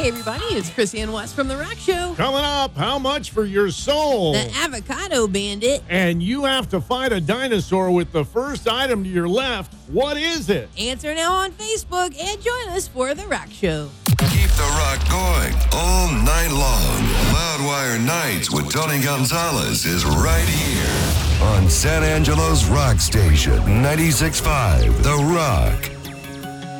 Hey, everybody, it's Chris Ann West from The Rock Show. Coming up, how much for your soul? The Avocado Bandit. And you have to fight a dinosaur with the first item to your left. What is it? Answer now on Facebook and join us for The Rock Show. Keep the rock going all night long. Loudwire Nights with Tony Gonzalez is right here on San Angelo's Rock Station, 96.5 The Rock.